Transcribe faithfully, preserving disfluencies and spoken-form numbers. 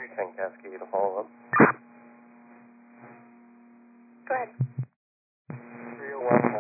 Kankowski to follow up. Go ahead. three oh one